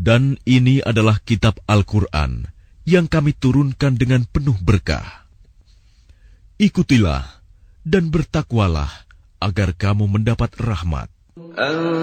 Dan ini adalah kitab Al-Quran yang kami turunkan dengan penuh berkah. Ikutilah dan bertakwalah agar kamu mendapat rahmat.